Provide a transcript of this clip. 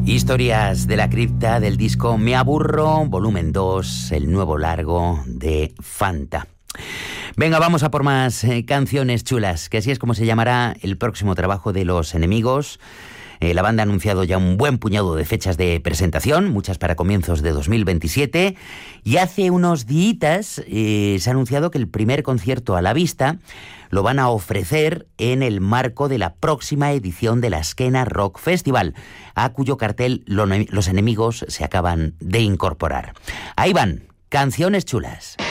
Historias de la cripta del disco Me Aburro, volumen 2, el nuevo largo de Fanta. Venga, vamos a por más canciones chulas, que así es como se llamará el próximo trabajo de Los Enemigos. La banda ha anunciado ya un buen puñado de fechas de presentación, muchas para comienzos de 2027, y hace unos días se ha anunciado que el primer concierto a la vista lo van a ofrecer en el marco de la próxima edición de la Skena Rock Festival, a cuyo cartel Los Enemigos se acaban de incorporar. Ahí van, canciones chulas.